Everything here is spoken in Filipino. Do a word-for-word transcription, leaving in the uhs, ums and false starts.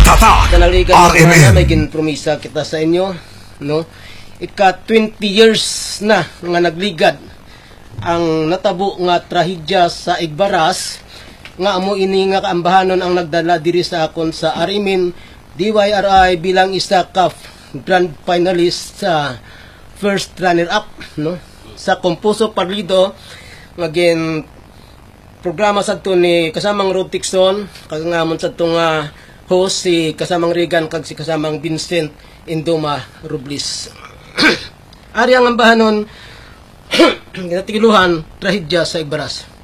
Tatak Kanaligan R M na N. may ginpromisa kita sa inyo, no? Ika twenty years na nga nagligad ang natabo nga trahedya sa Igbaras nga amo ini nga kaambahanon ang nagdala diri sa akon sa Arimin D Y R I bilang isa ka grand finalist sa first runner up, no? Sa Compuso Parlido ngagin programa sa to ni kasamang Rod Tixon kagamon sa to nga host si kasamang Regan kag si kasamang Vincent Indoma Robles. Ari ang ambahanon ginatigiluhan trahedya sa Igbaras.